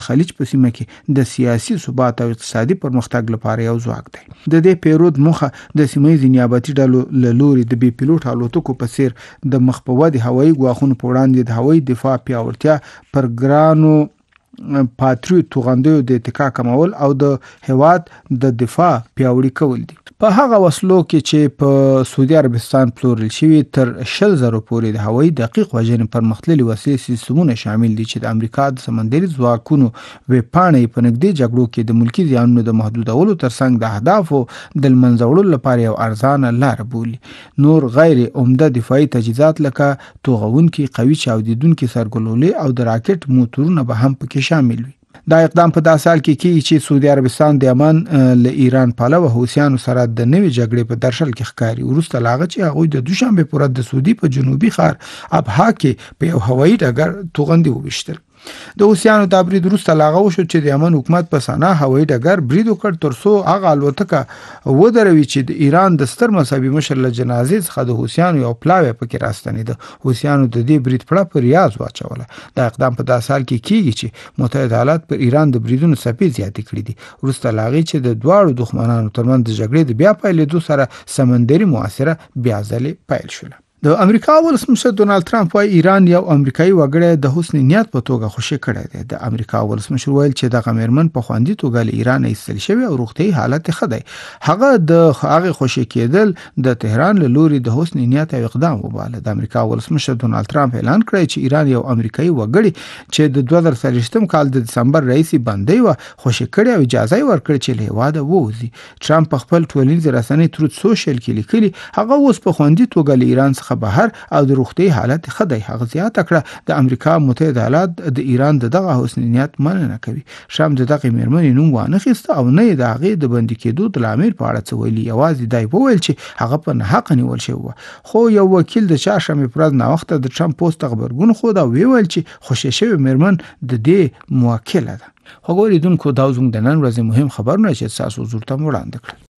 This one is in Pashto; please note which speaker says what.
Speaker 1: خلیج په سیمه کې د سیاسي ثبات او اقتصادي پرمختګ لپاره یو ځواک دی. د دې پیرود موخه د سیمه‌ییزو نیابتي ډلو له لوري د بې پیلوټ الوتکو په څیر د مخ په ودې هوایي ګواښونو په وړاندې د هوایي دفاع پیاوړتیا، پر ګرانو پاتریوت توغندیو د اتکا کمول او د هیواد د دفاع پیاوړي کول دي. په هغه وسلو کې چې په سعودي عربستان پلورل شوي تر 100,000 پورې د هوایي دقیق وژنې پرمختللي وسلې سیستمونه شامل دي چې د امریکا د سمندري ځواکونو ویبپاڼې په نږدې جګړو کې د ملکي زیانونو د محدودولو ترڅنګ د اهدافو د لمنځه وړلو لپاره یو ارزانه لار بولي. نور غیر عمده دفاعي تجهیزات لکه توغونکي، قوي چاودیدونکي سرګلولې او د راکټ موټرونه به هم پکې شامل وي. دا اقدام په داسې حال کې کیږي چې سعودي عربستان د یمن له ایران پلوه حوثیانو سره د نوې جګړې په درشل کې ښکاري، وروسته له هغه چې هغوی د دوشنبه په ورځ د سعودي په جنوبي ښار ابها کې په یو هوایي ډګر توغندي وویشتل. د حوثیانو دا برید وروسته له هغه وشو چې د یمن حکومت په سنا هوایي ډګر برید وکړ ترڅو هغه الوتکه ودروي چې د ایران د ستر مذهبي مشر له جنازې څخه د حوثیانو یو پلاوی پکې راستنېده. حوثیانو د دې برید پړه په ریاض واچوله. دا اقدام په داسې حال کې کیږي چې متحده ایالات پر ایران د بریدونو څپې زیاتې کړې دي، وروسته له هغې چې د دواړو دښمنانو ترمنځ د جګړې د بیا پیلېدو سره سمندري محاصره بیا ځلې پیل شوله. د امریکا ولسمشر ډونالد ټرمپ وايي ایران یو امریکایي وګړی د حسن نیت په توګه خوشي کړی دی. د امریکا ولسمشر ویل چې دغه میرمن په خوندي توګه له ایران ایستل شوی او روغتیايي حالت یې ښه دی. هغه د هغې خوشي کېدل د تهران له لوري د حسن نیت او اقدام وباله. د امریکا ولسمشر ډونالد ټرمپ اعلان کړی چې ایران یو امریکایي وګړی چې د 2023 کال د دسمبر رئیسي بندي و خوشي کړی او اجازه یې ورکړه چې له هیواده ووځي. ټرمپ په خپل ټولنیز رسنۍ تروت سوشل کې لیکلي هغه اوس په خوندي توګه له ایران څخه بهر او د روغتیايي حالت ښه دی. هغه زیاته کړه د امریکا متحده ایالات د ایران دغه حسن نیت مننه کوي. ټرمپ دغه میرمنې نوم وانخیسته او نه د هغې د بندي کېدو د لامل په اړه څه ویلي، یوازې دا وویل چې هغه په ناحقه نیول شوی و. خو یو وکیل د چهارشنبې پر ورځ ناوخته د ټرمپ پوسټ ته غبرګون ښود او ویل چې خوشي شوی میرمن د دې موکله ده. خو ګوریدونکو دا زموږ د نن ورځې مهم خبرونه چې تاسو زړه ته وړاندې کړل.